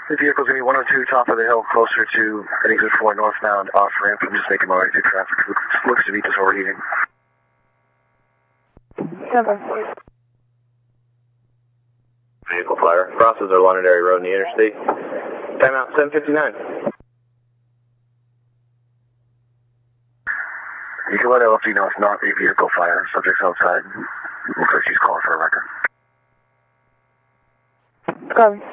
The vehicle's going to be 102 top of the hill, closer to exit 4 northbound off ramp. I'm just making my way through traffic. Looks to be just overheating. Vehicle fire. Crosses our Londonderry Road in the interstate. Timeout 7:59. You can let LFD know it's not a vehicle fire. Subject's outside. Looks like she's calling for a record. Copy.